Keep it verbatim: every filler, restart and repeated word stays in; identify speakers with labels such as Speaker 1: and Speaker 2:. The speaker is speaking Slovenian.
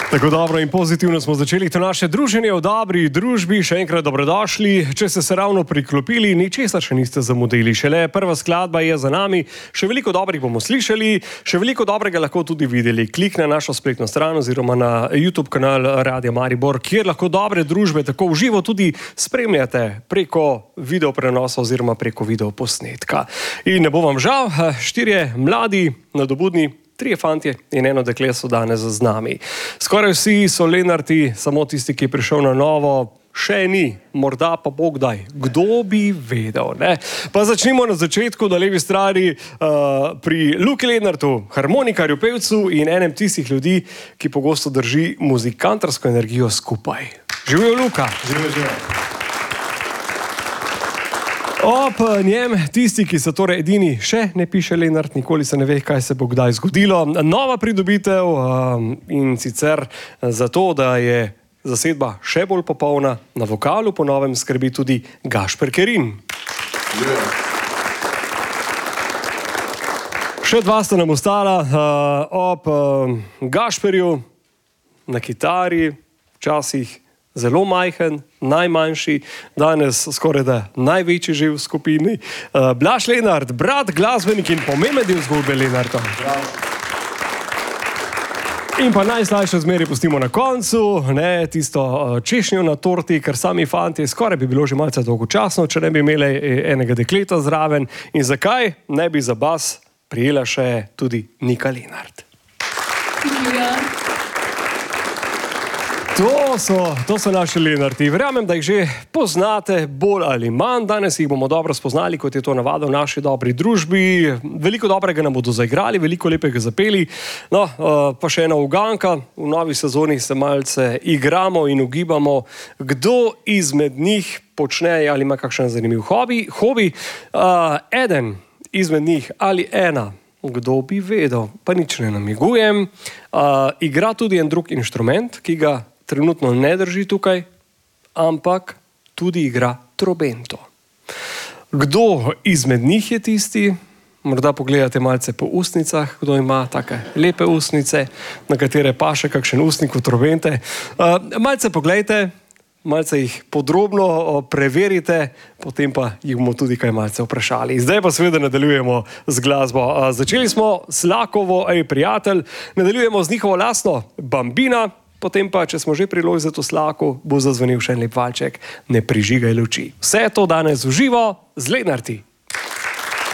Speaker 1: Tako dobro in pozitivno smo začeli to naše druženje v dobri družbi. Še enkrat dobrodošli. Če ste se ravno priklopili, ničesar še niste zamudili. Šele prva skladba je za nami. Še veliko dobrih bomo slišali, še veliko dobrega lahko tudi videli. Klik na našo spletno stran oziroma na YouTube kanal Radia Maribor, kjer lahko dobre družbe tako v živo tudi spremljate preko videoprenosa oziroma preko videoposnetka. In ne bo vam žal, štirje mladi, nadobudni, trije fantje in eno dekle so danes z nami. Skoraj vsi so Lenarti, samo tisti, ki je prišel na novo, še ni, morda pa Bog daj. Kdo bi vedel, ne? Pa začnimo na začetku, na levi strani, uh, pri Luki Lenartu, harmonikarju, pevcu in enem tistih ljudi, ki pogosto drži muzikantarsko energijo skupaj. Živijo, Luka!
Speaker 2: Živijo, živijo.
Speaker 1: Ob njem tisti, ki se torej edini še ne piše Lenart, nikoli se ne ve, kaj se bo kdaj zgodilo. Nova pridobitev um, in sicer zato, da je zasedba še bolj popolna, na vokalu po novem skrbi tudi Gašper Kerin.
Speaker 2: Yeah.
Speaker 1: Še dva sta nam ostala uh, ob uh, Gašperju na kitari, včasih zelo majhen, najmanjši, danes skoraj da največji že v skupini. Uh, Blaž Lenart, brat, glasbenik in pomemben del zgodbe Lenarta. In pa najslajše zmeri pustimo na koncu, ne, tisto uh, češnjo na torti, ker sami fantje skoraj bi bilo že malce dolgočasno, če ne bi imeli enega dekleta zraven. In zakaj ne bi za bas prijela še tudi Nika Lenart?
Speaker 3: Ja.
Speaker 1: To so, to so naši Lenarti. Verjamem, da jih že poznate bolj ali manj. Danes jih bomo dobro spoznali, kot je to navada v naši dobri družbi. Veliko dobrega nam bodo zaigrali, veliko lepega zapeli. No, pa še ena uganka. V novi sezoni se malce igramo in ugibamo, kdo izmed njih počne ali ima kakšen zanimiv hobi. hobi. Uh, eden izmed njih ali ena, kdo bi vedel, pa nič ne namigujem, uh, igra tudi en drug inštrument, ki ga trenutno ne drži tukaj, ampak tudi igra trobento. Kdo izmed njih je tisti? Morda pogledate malce po ustnicah, kdo ima take lepe ustnice, na katere pa še kakšen ustnik v trobente. Uh, malce pogledajte, malce jih podrobno preverite, potem pa jih bomo tudi kaj malce vprašali. Zdaj pa seveda nadaljujemo z glasbo. Uh, začeli smo s Lakovo, ej prijatelj, nadaljujemo z njihovo lastno Bambina, potem pa, če smo že priložili za to Slako, bo zazvenil še en lep valček, Ne prižigaj luči. Vse to danes v živo z Lenarti.